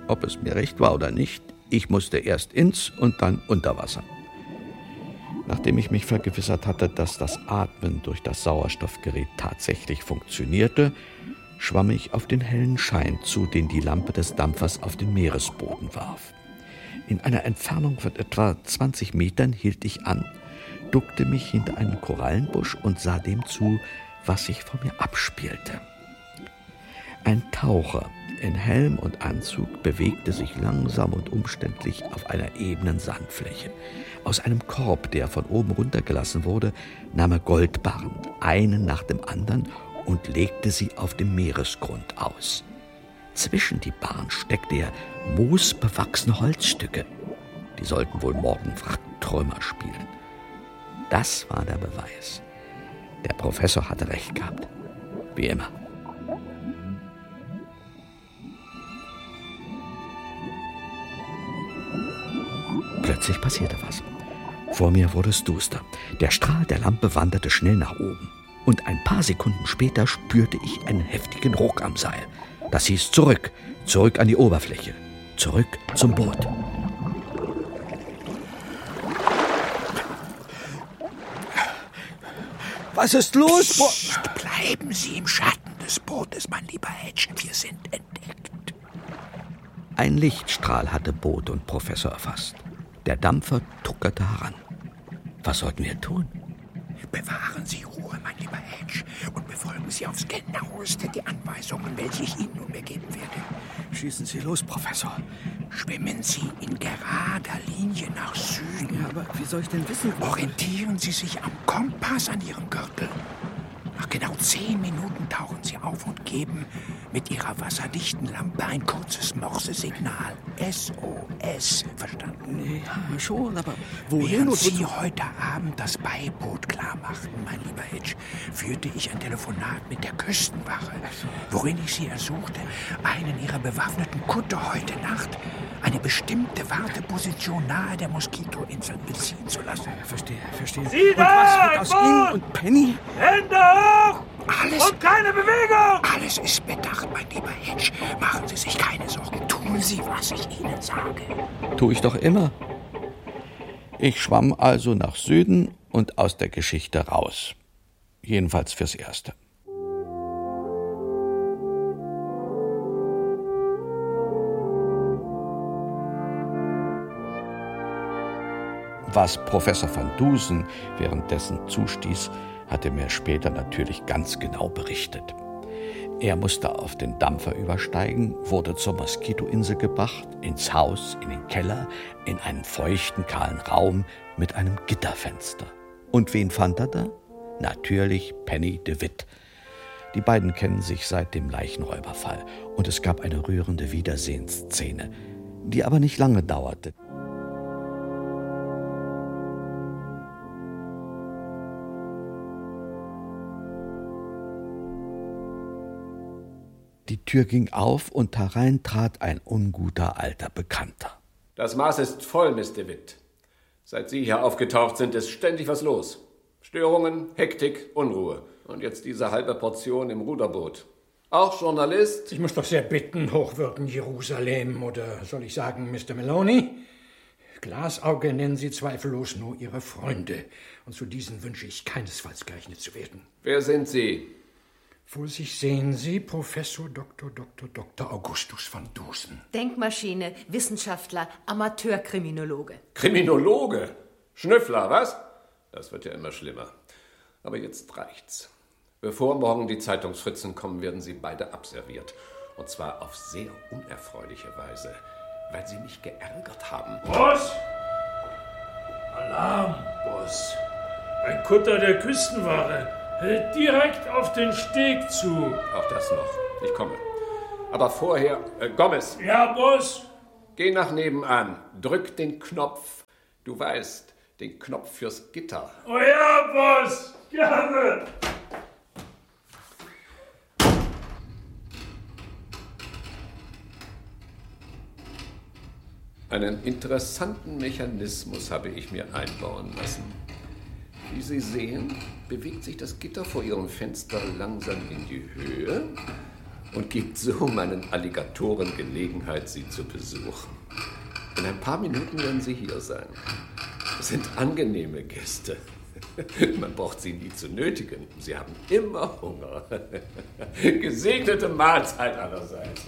Ob es mir recht war oder nicht, ich musste erst ins und dann unter Wasser. Nachdem ich mich vergewissert hatte, dass das Atmen durch das Sauerstoffgerät tatsächlich funktionierte, schwamm ich auf den hellen Schein zu, den die Lampe des Dampfers auf den Meeresboden warf. In einer Entfernung von etwa 20 Metern hielt ich an, duckte mich hinter einen Korallenbusch und sah dem zu, was sich vor mir abspielte. Ein Taucher in Helm und Anzug bewegte sich langsam und umständlich auf einer ebenen Sandfläche. Aus einem Korb, der von oben runtergelassen wurde, nahm er Goldbarren, einen nach dem anderen, und legte sie auf dem Meeresgrund aus. Zwischen die Barren steckte er moosbewachsene Holzstücke. Die sollten wohl morgen Wracktrümmer spielen. Das war der Beweis. Der Professor hatte recht gehabt. Wie immer. Plötzlich passierte was. Vor mir wurde es duster. Der Strahl der Lampe wanderte schnell nach oben. Und ein paar Sekunden später spürte ich einen heftigen Ruck am Seil. Das hieß zurück an die Oberfläche, zurück zum Boot. Was ist los? Psst, bleiben Sie im Schatten des Bootes, mein lieber Hedge. Wir sind entdeckt. Ein Lichtstrahl hatte Boot und Professor erfasst. Der Dampfer tuckerte heran. Was sollten wir tun? Bewahren Sie Ruhe, mein lieber Hedge, und befolgen Sie aufs Genaueste die Anweisungen, welche ich Ihnen nunmehr geben werde. Schießen Sie los, Professor. Schwimmen Sie in gerader Linie nach Süden. Ja, aber wie soll ich denn wissen? Orientieren Sie sich am Kompass an Ihrem Gürtel. Nach genau 10 Minuten tauchen Sie auf und geben mit Ihrer wasserdichten Lampe ein kurzes Morsesignal. SOS. Verstanden? Ja, schon, aber wohin? Während Sie heute Abend das Beiboot klar machten, mein lieber Hedge, führte ich ein Telefonat mit der Küstenwache, worin ich Sie ersuchte, einen Ihrer bewaffneten Kutter heute Nacht eine bestimmte Warteposition nahe der Moskitoinsel beziehen zu lassen. Verstehe. Sie und was wird aus Ihnen und Penny? Hände hoch! Alles. Und keine Bewegung! Alles ist bedacht, mein lieber Hedge. Machen Sie sich keine Sorgen. Tun Sie, was ich Ihnen sage. Tu ich doch immer. Ich schwamm also nach Süden und aus der Geschichte raus. Jedenfalls fürs Erste. Was Professor van Dusen währenddessen zustieß, hatte mir später natürlich ganz genau berichtet. Er musste auf den Dampfer übersteigen, wurde zur Moskitoinsel gebracht, ins Haus, in den Keller, in einen feuchten, kahlen Raum mit einem Gitterfenster. Und wen fand er da? Natürlich Penny DeWitt. Die beiden kennen sich seit dem Leichenräuberfall und es gab eine rührende Wiedersehensszene, die aber nicht lange dauerte. Die Tür ging auf und herein trat ein unguter alter Bekannter. Das Maß ist voll, Miss DeWitt. Seit Sie hier aufgetaucht sind, ist ständig was los. Störungen, Hektik, Unruhe. Und jetzt diese halbe Portion im Ruderboot. Auch Journalist? Ich muss doch sehr bitten, Hochwürden Jerusalem, oder soll ich sagen, Mr. Maloney? Glasauge nennen Sie zweifellos nur Ihre Freunde. Und zu diesen wünsche ich keinesfalls gerechnet zu werden. Wer sind Sie? Vor sich sehen Sie Professor Dr. Augustus van Dusen. Denkmaschine, Wissenschaftler, Amateurkriminologe. Kriminologe? Schnüffler, was? Das wird ja immer schlimmer. Aber jetzt reicht's. Bevor morgen die Zeitungsfritzen kommen, werden Sie beide abserviert. Und zwar auf sehr unerfreuliche Weise, weil Sie mich geärgert haben. Boss! Alarm, Boss! Ein Kutter der Küstenwache hält direkt auf den Steg zu. Auch das noch. Ich komme. Aber vorher, Gomez. Ja, Boss. Geh nach nebenan. Drück den Knopf. Du weißt, den Knopf fürs Gitter. Oh ja, Boss. Gerne. Einen interessanten Mechanismus habe ich mir einbauen lassen. Wie Sie sehen, bewegt sich das Gitter vor Ihrem Fenster langsam in die Höhe und gibt so meinen Alligatoren Gelegenheit, Sie zu besuchen. In ein paar Minuten werden Sie hier sein. Es sind angenehme Gäste. Man braucht sie nie zu nötigen. Sie haben immer Hunger. Gesegnete Mahlzeit allerseits.